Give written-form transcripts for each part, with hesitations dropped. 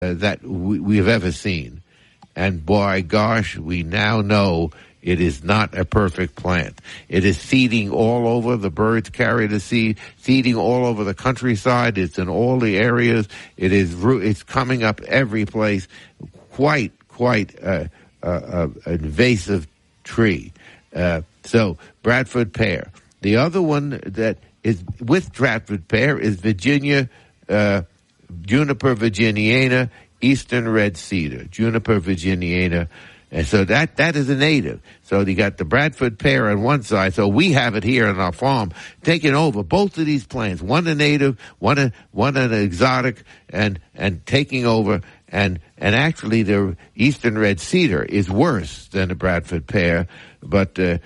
that we have ever seen. And by gosh, we now know it is not a perfect plant. It is seeding all over. The birds carry the seed, seeding all over the countryside. It's in all the areas. It's coming up every place. Quite an invasive tree. So Bradford pear. The other one that is with Bradford pear is Virginia, Juniper virginiana, eastern red cedar, Juniper virginiana. And so that is a native. So you got the Bradford pear on one side. So we have it here on our farm, taking over both of these plants. One a native, one an exotic, and taking over. And actually, the eastern red cedar is worse than the Bradford pear, but it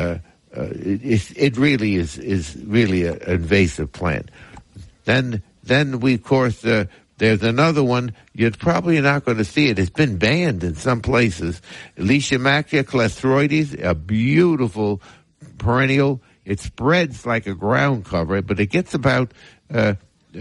really is really an invasive plant. Then we, of course, there's another one. You're probably not going to see it. It's been banned in some places. Leishmania clestroides, a beautiful perennial. It spreads like a ground cover, but it gets about 2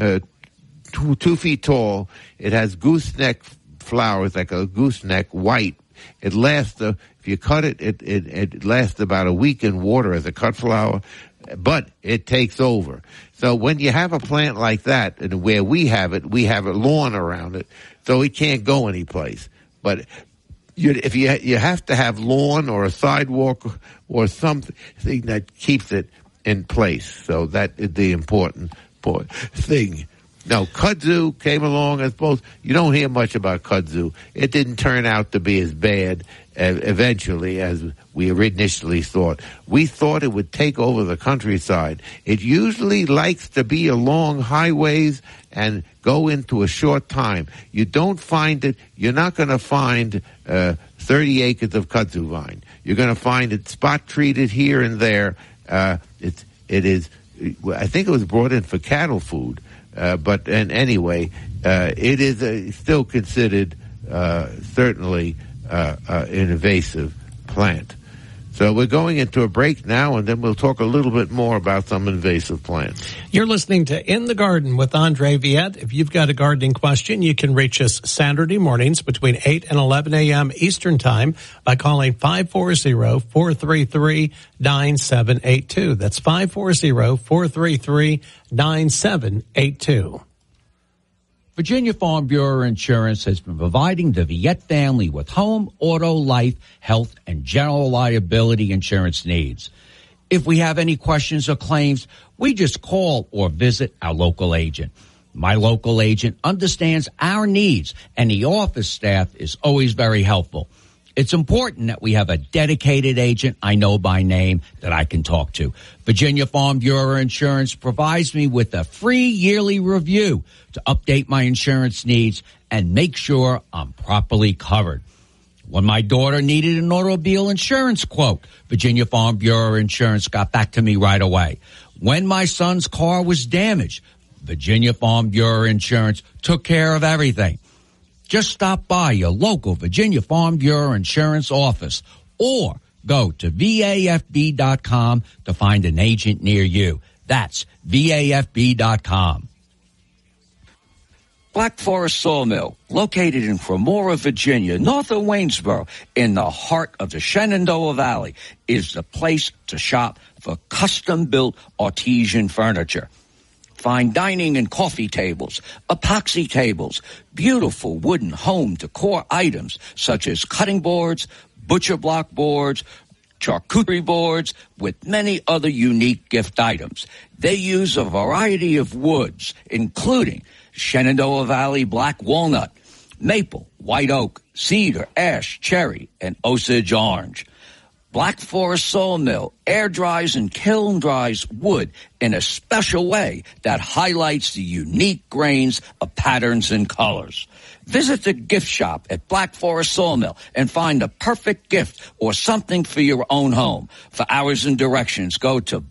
feet tall. It has gooseneck flowers, like a gooseneck, white. It lasts, if you cut it, it lasts about a week in water as a cut flower, but it takes over. So when you have a plant like that, and where we have a lawn around it, so it can't go anyplace. But if you have to have lawn or a sidewalk or something that keeps it in place. So that is the important thing. Now, kudzu came along as both. You don't hear much about kudzu. It didn't turn out to be as bad eventually as we initially thought. We thought it would take over the countryside. It usually likes to be along highways and go into a short time. You don't find it. You're not going to find 30 acres of kudzu vine. You're going to find it spot treated here and there. It is. I think it was brought in for cattle food. But anyway, it is still considered certainly an invasive plant. So we're going into a break now, and then we'll talk a little bit more about some invasive plants. You're listening to In the Garden with Andre Viette. If you've got a gardening question, you can reach us Saturday mornings between 8 and 11 a.m. Eastern Time by calling 540-433-9782. That's 540-433-9782. Virginia Farm Bureau Insurance has been providing the Viette family with home, auto, life, health, and general liability insurance needs. If we have any questions or claims, we just call or visit our local agent. My local agent understands our needs, and the office staff is always very helpful. It's important that we have a dedicated agent I know by name that I can talk to. Virginia Farm Bureau Insurance provides me with a free yearly review to update my insurance needs and make sure I'm properly covered. When my daughter needed an automobile insurance quote, Virginia Farm Bureau Insurance got back to me right away. When my son's car was damaged, Virginia Farm Bureau Insurance took care of everything. Just stop by your local Virginia Farm Bureau Insurance office or go to VAFB.com to find an agent near you. That's VAFB.com. Black Forest Sawmill, located in Cremora, Virginia, north of Waynesboro, in the heart of the Shenandoah Valley, is the place to shop for custom-built artesian furniture. Fine dining and coffee tables, epoxy tables, beautiful wooden home decor items such as cutting boards, butcher block boards, charcuterie boards, with many other unique gift items. They use a variety of woods, including Shenandoah Valley black walnut, maple, white oak, cedar, ash, cherry, and Osage orange. Black Forest Sawmill air dries and kiln dries wood in a special way that highlights the unique grains of patterns and colors. Visit the gift shop at Black Forest Sawmill and find the perfect gift or something for your own home. For hours and directions, go to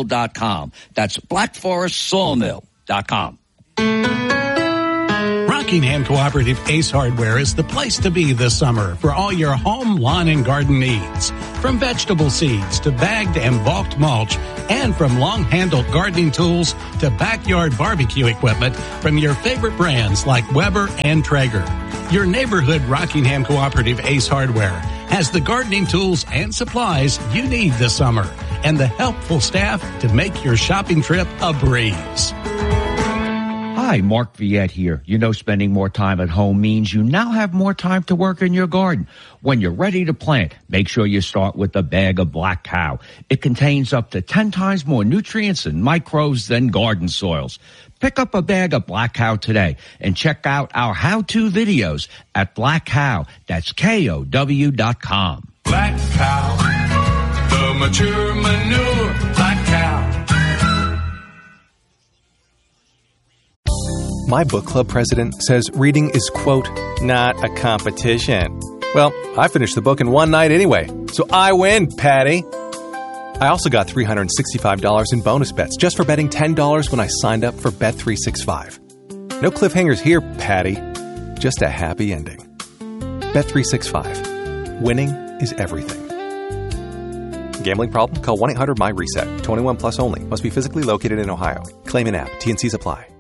blackforestsawmill.com. That's blackforestsawmill.com. Rockingham Cooperative Ace Hardware is the place to be this summer for all your home, lawn, and garden needs. From vegetable seeds to bagged and bulked mulch, and from long-handled gardening tools to backyard barbecue equipment from your favorite brands like Weber and Traeger. Your neighborhood Rockingham Cooperative Ace Hardware has the gardening tools and supplies you need this summer and the helpful staff to make your shopping trip a breeze. Hi, Mark Viette here. You know, spending more time at home means you now have more time to work in your garden. When you're ready to plant, make sure you start with a bag of Black Cow. It contains up to 10 times more nutrients and microbes than garden soils. Pick up a bag of Black Cow today and check out our how-to videos at Black Cow. That's KOW.com. Black Cow, the mature manure, Black Cow. My book club president says reading is, quote, not a competition. Well, I finished the book in one night anyway, so I win, Patty. I also got $365 in bonus bets just for betting $10 when I signed up for Bet365. No cliffhangers here, Patty. Just a happy ending. Bet365. Winning is everything. Gambling problem? Call 1-800-MY-RESET. 21 plus only. Must be physically located in Ohio. Claim in app. T&Cs apply.